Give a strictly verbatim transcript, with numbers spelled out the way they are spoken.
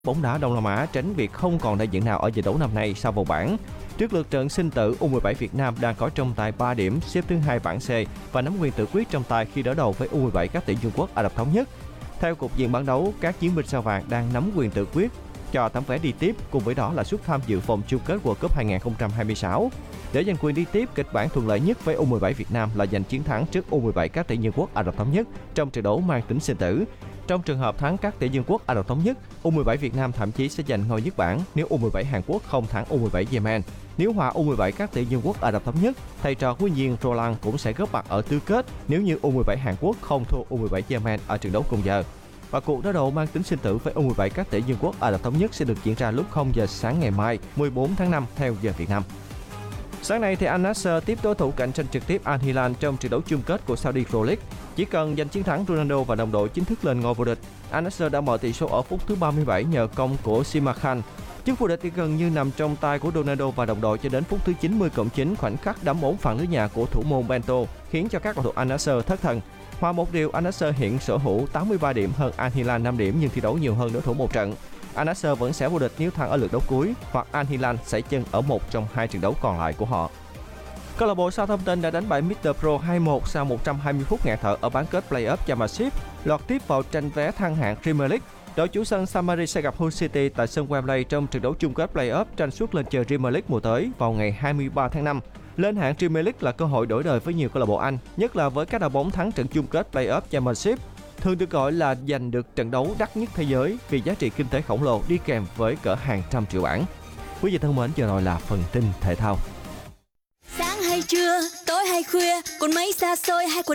Bóng đá Đông Nam Á tránh việc không còn đại diện nào ở giải đấu năm nay sau vòng bảng. Trước lượt trận sinh tử, U mười bảy Việt Nam đang có trong tay ba điểm, xếp thứ hai bảng C và nắm quyền tự quyết trong tay khi đối đầu với U mười bảy các tỷ vương quốc Ả Rập Thống Nhất. Theo cục diện bán đấu, các chiến binh sao vàng đang nắm quyền tự quyết cho tấm vé đi tiếp, cùng với đó là suất tham dự vòng chung kết World Cup hai không hai sáu. Để giành quyền đi tiếp, kịch bản thuận lợi nhất với U mười bảy Việt Nam là giành chiến thắng trước U mười bảy các tỷ vương quốc Ả Rập Thống Nhất trong trận đấu mang tính sinh tử. Trong trường hợp thắng các tỷ vương quốc Ả Rập Thống Nhất, U mười bảy Việt Nam thậm chí sẽ giành ngôi nhất bảng nếu U mười bảy Hàn Quốc không thắng U mười bảy Yemen. Nếu hòa U mười bảy các tỷ vương quốc Ả Rập Thống Nhất, thầy trò huấn luyện viên Roland cũng sẽ góp mặt ở tứ kết nếu như U mười bảy Hàn Quốc không thua U mười bảy Yemen ở trận đấu cùng giờ. Và cuộc đối đầu mang tính sinh tử với U mười bảy các tỷ vương quốc Ả Rập Thống Nhất sẽ được diễn ra lúc không giờ sáng ngày mai, mười bốn tháng năm theo giờ Việt Nam. Sáng nay thì Al Nassr tiếp đối thủ cạnh tranh trực tiếp Al Hilal trong trận đấu chung kết của Saudi Pro League. Chỉ cần giành chiến thắng, Ronaldo và đồng đội chính thức lên ngôi vô địch. Al Nassr đã mở tỷ số ở phút thứ ba mươi bảy nhờ công của Sima Khan. Chức vô địch thì gần như nằm trong tay của Ronaldo và đồng đội cho đến phút thứ chín mươi cộng chín, khoảnh khắc đấm bóng phản lưới nhà của thủ môn Bento khiến cho các cầu thủ Al Nassr thất thần. Hòa một điều, Al Nassr hiện sở hữu tám mươi ba điểm hơn Al Hilal năm điểm nhưng thi đấu nhiều hơn đối thủ một trận. Al Nassr vẫn sẽ vô địch nếu thắng ở lượt đấu cuối hoặc Al Hilal sẽ chân ở một trong hai trận đấu còn lại của họ. Câu lạc bộ Southampton đã đánh bại Middlesbrough hai một sau một trăm hai mươi phút nghẹt thở ở bán kết Play-off Championship, lọt tiếp vào tranh vé thăng hạng Premier League. Đội chủ sân Samaris sẽ gặp Hull City tại sân Wembley trong trận đấu chung kết Play-off tranh suất lên chơi Premier League mùa tới vào ngày hai mươi ba tháng năm. Lên hạng Premier League là cơ hội đổi đời với nhiều câu lạc bộ Anh, nhất là với các đội bóng thắng trận chung kết Play-off Championship, thường được gọi là giành được trận đấu đắt nhất thế giới vì giá trị kinh tế khổng lồ đi kèm với cỡ hàng trăm triệu bảng. Quý vị thân mến, vừa rồi là phần tin thể thao. Sáng hay trưa, tối hay khuya, còn mấy xa xôi hay